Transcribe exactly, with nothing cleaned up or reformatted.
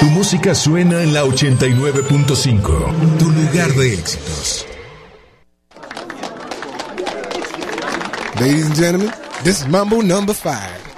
Tu música suena en la ochenta y nueve punto cinco. Tu lugar de éxitos. Ladies and gentlemen, this is Mambo number five.